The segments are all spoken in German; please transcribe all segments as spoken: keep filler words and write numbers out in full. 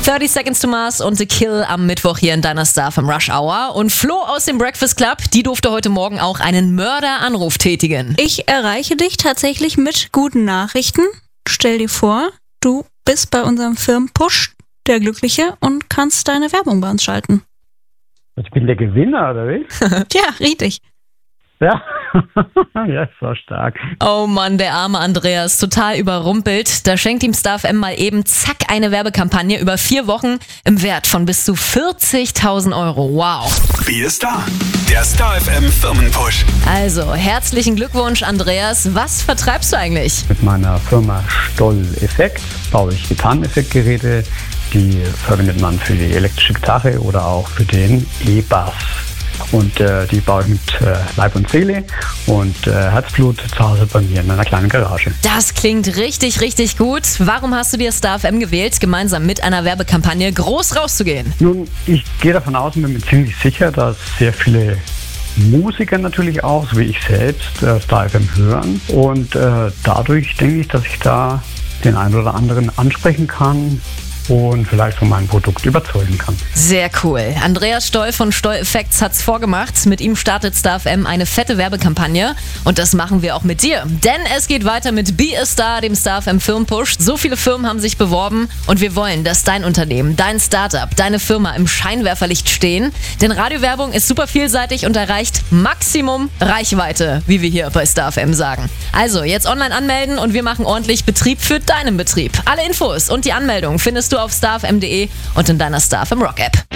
thirty Seconds to Mars und The Kill am Mittwoch hier in deiner Star vom Rush Hour. Und Flo aus dem Breakfast Club, die durfte heute Morgen auch einen Mörderanruf tätigen. Ich erreiche dich tatsächlich mit guten Nachrichten. Stell dir vor, du bist bei unserem Firmenpush der Glückliche und kannst deine Werbung bei uns schalten. Ich bin der Gewinner, oder wie? Ja, richtig. Ja, ja, ist so stark. Oh Mann, der arme Andreas, total überrumpelt. Da schenkt ihm Star F M mal eben zack eine Werbekampagne über vier Wochen im Wert von bis zu vierzigtausend Euro. Wow. Wie ist da? Der Star F M Firmenpush. Also, herzlichen Glückwunsch, Andreas. Was vertreibst du eigentlich? Mit meiner Firma Stoll Effekt baue ich Gitarreneffektgeräte. Die verwendet man für die elektrische Gitarre oder auch für den E-Bass. Und äh, die baue ich mit äh, Leib und Seele und äh, Herzblut zu Hause bei mir in meiner kleinen Garage. Das klingt richtig, richtig gut. Warum hast du dir Star F M gewählt, gemeinsam mit einer Werbekampagne groß rauszugehen? Nun, ich gehe davon aus und bin mir ziemlich sicher, dass sehr viele Musiker natürlich auch, so wie ich selbst, äh, Star F M hören. Und äh, dadurch denke ich, dass ich da den einen oder anderen ansprechen kann und vielleicht von meinem Produkt überzeugen kann. Sehr cool. Andreas Stoll von Stoll Effects hat's vorgemacht. Mit ihm startet Star F M eine fette Werbekampagne und das machen wir auch mit dir. Denn es geht weiter mit Be a Star, dem Star F M Firmenpush. So viele Firmen haben sich beworben und wir wollen, dass dein Unternehmen, dein Startup, deine Firma im Scheinwerferlicht stehen. Denn Radiowerbung ist super vielseitig und erreicht Maximum Reichweite, wie wir hier bei Star F M sagen. Also jetzt online anmelden und wir machen ordentlich Betrieb für deinen Betrieb. Alle Infos und die Anmeldung findest du auf starfm punkt de und in deiner Star F M Rock App.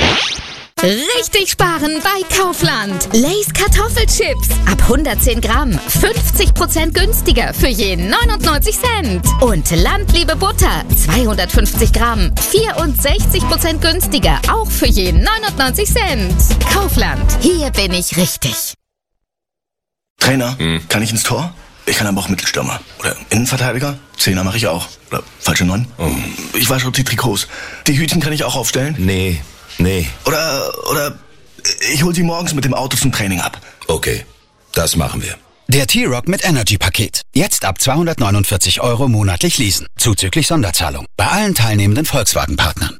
Richtig sparen bei Kaufland. Lay's Kartoffelchips ab hundertzehn Gramm, fünfzig Prozent günstiger für je neunundneunzig Cent. Und Landliebe Butter, zweihundertfünfzig Gramm, vierundsechzig Prozent günstiger, auch für je neunundneunzig Cent. Kaufland, hier bin ich richtig. Trainer, hm. kann ich ins Tor? Ich kann aber auch Mittelstürmer. Oder Innenverteidiger? Zehner mache ich auch. Oder falsche Neun? Oh. Ich wasche die Trikots. Die Hütchen kann ich auch aufstellen? Nee, nee. Oder, oder ich hol sie morgens mit dem Auto zum Training ab. Okay, das machen wir. Der T-Rock mit Energy-Paket. Jetzt ab zweihundertneunundvierzig Euro monatlich leasen. Zuzüglich Sonderzahlung. Bei allen teilnehmenden Volkswagen-Partnern.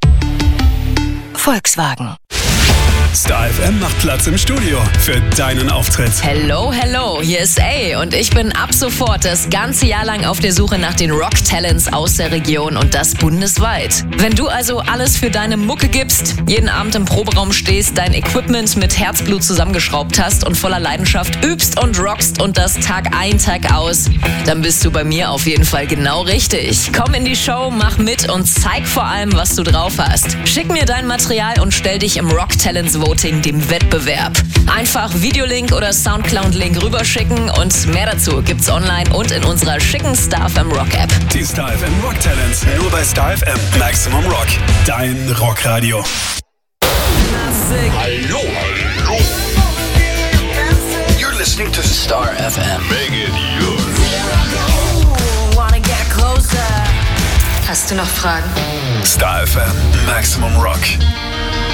Volkswagen. Star F M macht Platz im Studio für deinen Auftritt. Hello, hello, hier ist A und ich bin ab sofort das ganze Jahr lang auf der Suche nach den Rock-Talents aus der Region und das bundesweit. Wenn du also alles für deine Mucke gibst, jeden Abend im Proberaum stehst, dein Equipment mit Herzblut zusammengeschraubt hast und voller Leidenschaft übst und rockst und das Tag ein, Tag aus, dann bist du bei mir auf jeden Fall genau richtig. Komm in die Show, mach mit und zeig vor allem, was du drauf hast. Schick mir dein Material und stell dich im Rock-Talents Voting, dem Wettbewerb. Einfach Videolink oder Soundcloud-Link rüberschicken und mehr dazu gibt's online und in unserer schicken Star F M Rock App. Die Star F M Rock Talents, nur bei Star F M. Maximum Rock, dein Rockradio. Hallo, hallo. You're listening to Star F M. Make it yours. Hast du noch Fragen? Star F M, Maximum Rock.